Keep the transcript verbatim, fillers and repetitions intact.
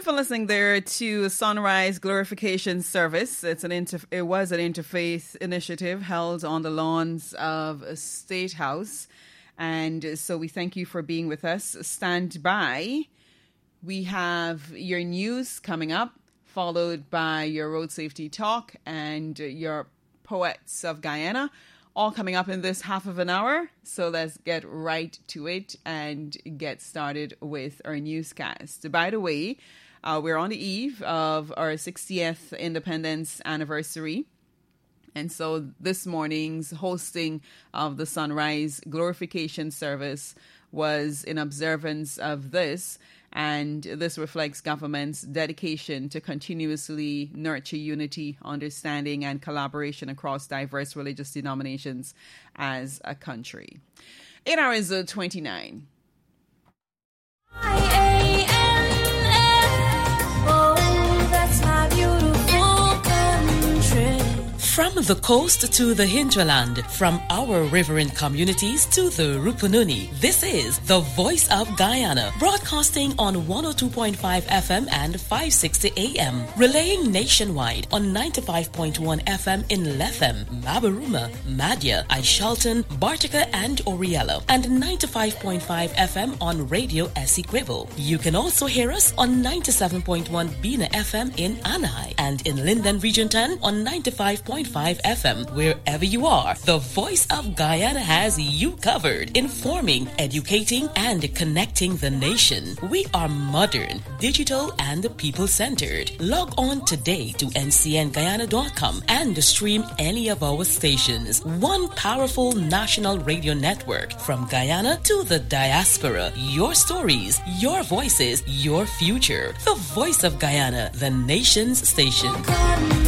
for listening there to Sunrise Glorification Service. It's an inter- It was an interfaith initiative held on the lawns of State House. And so we thank you for being with us. Stand by. We have your news coming up, followed by your road safety talk and your Poets of Guyana, all coming up in this half of an hour. So let's get right to it and get started with our newscast. By the way, uh, we're on the eve of our sixtieth Independence anniversary. And so this morning's hosting of the Sunrise Glorification Service was in observance of this. And this reflects government's dedication to continuously nurture unity, understanding, and collaboration across diverse religious denominations as a country. eight hours twenty-nine. From the coast to the hinterland, from our riverine communities to the Rupununi, this is the Voice of Guyana, broadcasting on one oh two point five F M and five sixty A M, relaying nationwide on ninety-five point one F M in Lethem, Mabaruma, Madya, Aishalton, Bartica, and Oriello, and ninety-five point five F M on Radio Essequibo. You can also hear us on ninety-seven point one Bina F M in Anai, and in Linden Region ten on ninety-five point five F M. Wherever you are, the Voice of Guyana has you covered, informing, educating, and connecting the nation. We are modern, digital, and people-centered. Log on today to N C N Guyana dot com and stream any of our stations. One powerful national radio network from Guyana to the diaspora. Your stories, your voices, your future. The Voice of Guyana, the nation's station.